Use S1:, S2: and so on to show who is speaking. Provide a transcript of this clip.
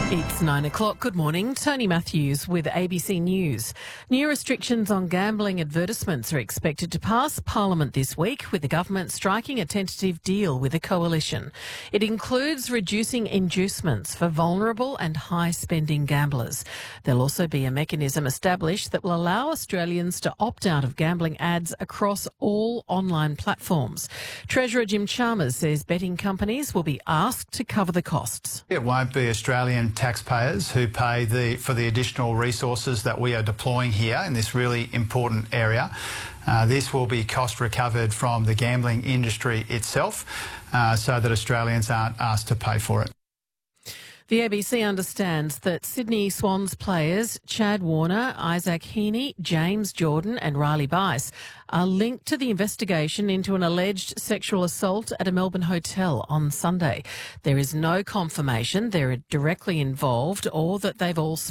S1: It's 9 o'clock. Good morning. Tony Matthews with ABC News. New restrictions on gambling advertisements are expected to pass Parliament this week, with the government striking a tentative deal with a coalition. It includes reducing inducements for vulnerable and high-spending gamblers. There'll also be a mechanism established that will allow Australians to opt out of gambling ads across all online platforms. Treasurer Jim Chalmers says betting companies will be asked to cover the costs.
S2: It won't be Australian taxpayers who pay for the additional resources that we are deploying here in this really important area. This will be cost recovered from the gambling industry itself, so that Australians aren't asked to pay for it.
S1: The ABC understands that Sydney Swans players Chad Warner, Isaac Heaney, James Jordan and Riley Bice are linked to the investigation into an alleged sexual assault at a Melbourne hotel on Sunday. There is no confirmation they're directly involved or that they've all